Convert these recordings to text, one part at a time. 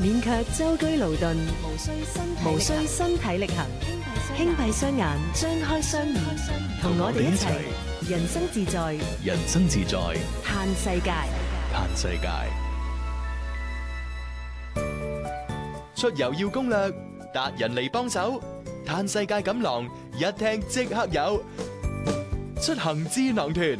免卻舟車勞頓，無需身體力行，輕閉雙眼，張開雙耳，同我哋一齊人生自在， 人生自在， 嘆世界。 嘆世界。出遊要攻略，達人嚟幫手，嘆世界錦囊一聽即刻有，出行智囊團。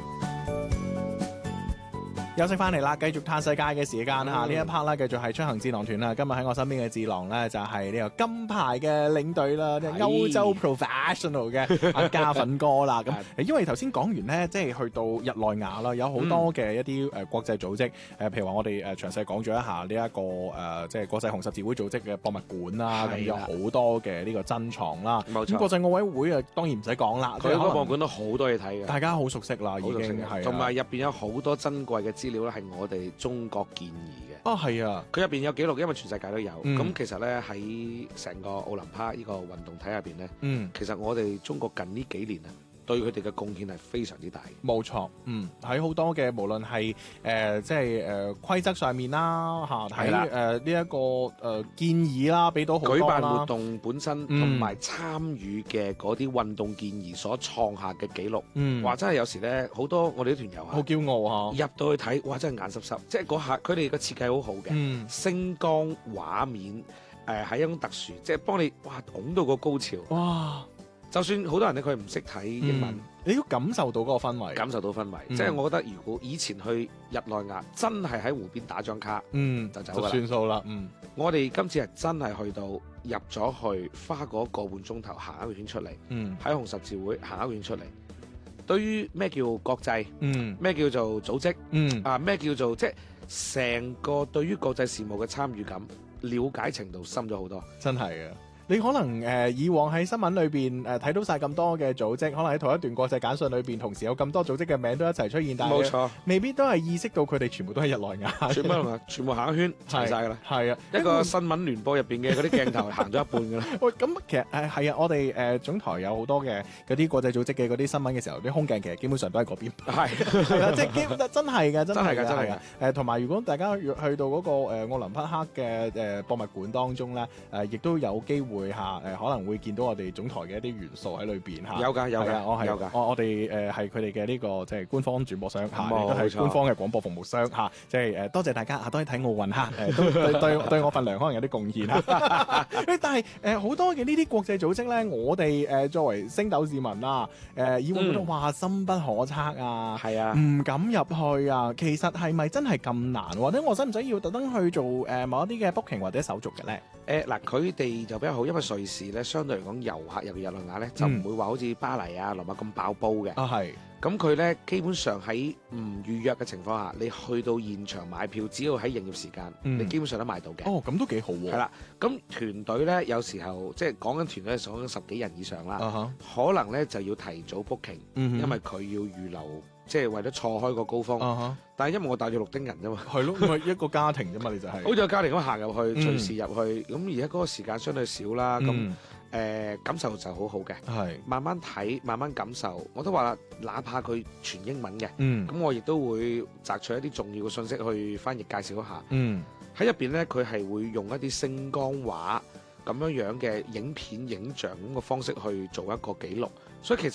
休息翻嚟啦，繼續嘆世界嘅時間吓，呢一 part 咧繼續係出行智囊團啦。今日喺我身邊嘅智囊咧就係呢個金牌嘅領隊啦，即係歐洲 professional 嘅阿嘉粉哥啦。咁因為頭先講完咧，即係去到日內瓦啦，有好多嘅一啲國際組織，譬如話我哋詳細講咗一下呢一個即係國際紅十字會組織嘅博物館啦，咁有好多嘅呢個珍藏啦。 冇錯。 咁國際奧委會啊，當然唔使講啦， 佢個博物館都好多嘢睇嘅， 大家好熟悉啦，已經係。同埋入邊有好多珍貴嘅資料咧，係我哋中國建議嘅。 哦，係啊， 佢入邊有記錄，因為全世界都有。咁其實咧喺成個奧林匹克呢個運動體入邊咧，其實我哋中國近呢幾年啊，對佢哋嘅貢獻係非常之大嘅。 冇錯，喺好多嘅無論係即係規則上面啦，嚇喺呢一個建議啦，俾到好多啦。舉辦活動本身同埋參與嘅嗰啲運動建議所創下嘅記錄，哇！真係有時咧好多我哋啲團友啊， 好驕傲嚇， 入到去睇，哇！真係眼濕濕，即係嗰下佢哋嘅設計好好嘅，聲光畫面係一種特殊，即係幫你哇拱到個高潮，哇！就算好多人咧，佢唔識睇英文， 你都感受到嗰個氛圍， 感受到氛圍。即係我覺得，如果以前去日內瓦，真係喺湖邊打張卡，就走啦，就算數啦。 我哋今次係真係去到入咗去，花嗰個半鐘頭行一個圈出嚟，喺紅十字會行一個圈出嚟。對於咩叫國際，咩叫做組織，咩叫做即係成個對於國際事務嘅參與感、了解程度深咗好多， 真係嘅。你可能以往喺新聞裏邊睇到晒咁多嘅組織，可能喺同一段國際簡訊裏邊，同時有咁多組織嘅名都一齊出現，但係冇錯，未必都係意識到佢哋全部都係日內瓦， 全部行一圈齊晒噶啦， 係啊， 一個新聞聯播入邊嘅嗰啲鏡頭行咗一半噶啦。 喂，咁其實係啊，我哋總台有好多嘅嗰啲國際組織嘅嗰啲新聞嘅時候，啲空鏡其實基本上都喺嗰邊，係啦，即係真係嘅，真係嘅，同埋如果大家去到嗰個奧林匹克嘅博物館當中咧，亦都有機會。可能會見到我哋總台嘅一啲元素喺裏邊嚇， 有㗎， 我哋係佢哋嘅呢個即係官方轉播商嚇，亦都係官方嘅廣播服務商嚇，即係多謝大家多啲睇奧運嚇，都對我份糧可能有啲貢獻嚇。但係好多嘅呢啲國際組織咧，我哋作為星斗市民啦，以往覺得哇深不可測啊，係啊，唔敢入去啊。其實係咪真係咁難？或者我使唔使要特登去做某一啲嘅 booking 或者手續嘅咧？ 嗱，佢哋就比較好，因為瑞士咧相對嚟講遊客入去日內瓦咧就唔會話好似巴黎啊、羅馬咁爆煲嘅。係。咁佢咧基本上喺唔預約嘅情況下，你去到現場買票，只要喺營業時間，你基本上都買到嘅。哦，咁都幾好喎。係啦，咁團隊咧有時候即係講緊團隊係講緊10幾人以上啦，可能咧就要提早 booking，因為佢要預留。即係為咗錯開個高峰，但係因為我帶咗6丁人啫嘛，係咯，咪一個家庭啫嘛，你就係好似個家庭咁行入去，隨時入去，咁而家嗰個時間相對少啦，咁感受就好好嘅，係慢慢睇，慢慢感受，我都話啦，哪怕佢全英文嘅，咁我亦都會摘取一啲重要嘅信息去翻譯介紹一下，喺入邊咧佢係會用一啲聲光畫咁樣嘅影片影像咁嘅方式去做一個記錄，所以其實。